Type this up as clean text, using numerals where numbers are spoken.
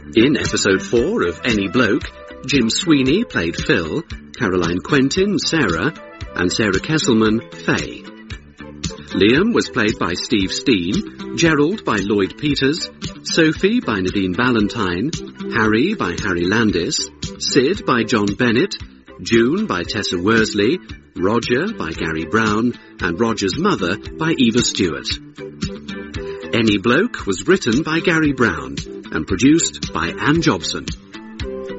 In episode 4 of Any Bloke, Jim Sweeney played Phil, Caroline Quentin, Sarah, and Sarah Kesselman, Faye. Liam was played by Steve Steen, Gerald by Lloyd Peters, Sophie by Nadine Valentine, Harry by Harry Landis, Sid by John Bennett, June by Tessa Worsley, Roger by Gary Brown, and Roger's mother by Eva Stewart. Any Bloke was written by Gary Brown and produced by Anne Jobson.